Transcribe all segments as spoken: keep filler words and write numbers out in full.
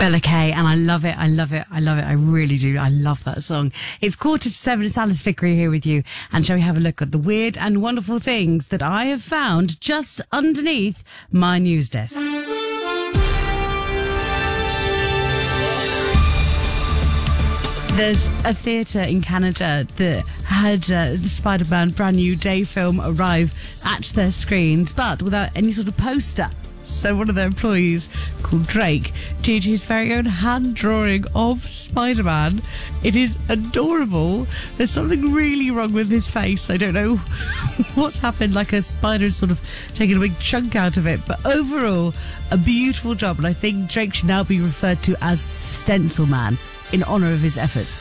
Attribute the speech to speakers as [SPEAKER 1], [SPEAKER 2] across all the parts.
[SPEAKER 1] Bella Kay, and I love it, I love it, I love it, I really do. I love that song. It's quarter to seven, it's Alice Vickery here with you, and shall we have a look at the weird and wonderful things that I have found just underneath my news desk. There's a theatre in Canada that had uh, the Spider-Man brand new day film arrive at their screens, but without any sort of poster. So one of their employees, called Drake, did his very own hand drawing of Spider-Man. It is adorable. There's something really wrong with his face. I don't know what's happened, like a spider sort of taken a big chunk out of it. But overall, a beautiful job. And I think Drake should now be referred to as Stencil Man in honour of his efforts.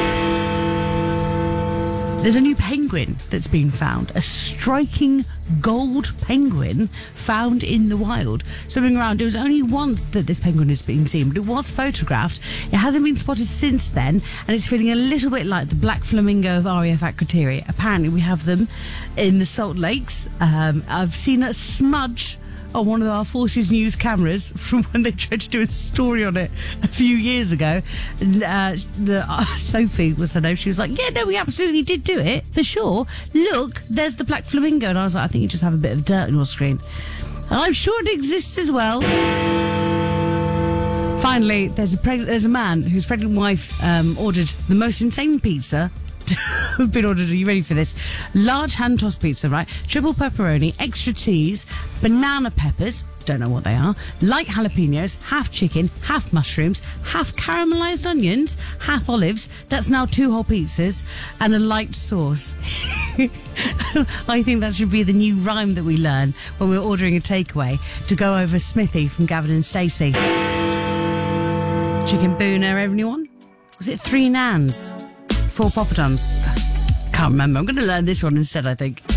[SPEAKER 1] There's a new penguin that's been found, a striking gold penguin found in the wild. Swimming around, it was only once that this penguin has been seen, but it was photographed. It hasn't been spotted since then, and it's feeling a little bit like the black flamingo of R A F Aquateria. Apparently we have them in the Salt Lakes. Um, I've seen a smudge on one of our Forces News cameras from when they tried to do a story on it a few years ago. And, uh, the, uh, Sophie was her name. She was like, yeah, no, we absolutely did do it, for sure. Look, there's the black flamingo. And I was like, I think you just have a bit of dirt on your screen. And I'm sure it exists as well. Finally, there's a, preg- there's a man whose pregnant wife um, ordered the most insane pizza have been ordered. Are you ready for this? Large hand tossed pizza, right? Triple pepperoni, extra cheese, banana peppers, don't know what they are, light jalapenos, half chicken, half mushrooms, half caramelized onions, half olives. That's now two whole pizzas and a light sauce. I think that should be the new rhyme that we learn when we're ordering a takeaway to go over Smithy from Gavin and Stacey. Chicken booner, everyone? Was it three nans? Four poppadoms. Can't remember. I'm going to learn this one instead, I think.